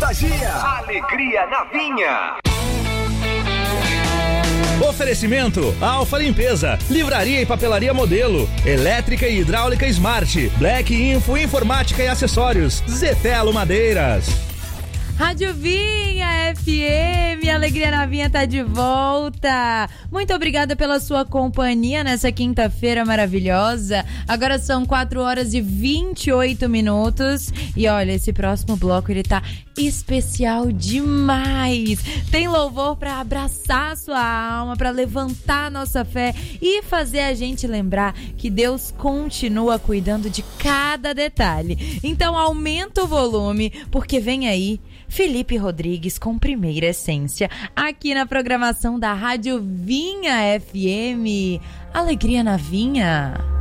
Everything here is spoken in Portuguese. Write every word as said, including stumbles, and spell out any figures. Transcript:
contagia. Alegria na Vinha. Oferecimento Alfa Limpeza, Livraria e Papelaria Modelo, Elétrica e Hidráulica Smart, Black Info Informática e Acessórios, Zetelo Madeiras. Rádio Vinha F M, Alegria na Vinha tá de volta. Muito obrigada pela sua companhia nessa quinta-feira maravilhosa. Agora são quatro horas e vinte e oito minutos. E olha, esse próximo bloco ele tá especial demais. Tem louvor pra abraçar a sua alma, pra levantar a nossa fé e fazer a gente lembrar que Deus continua cuidando de cada detalhe. Então aumenta o volume, porque vem aí Felipe Rodrigues com Primeira Essência, aqui na programação da Rádio Vinha F M. Alegria na Vinha.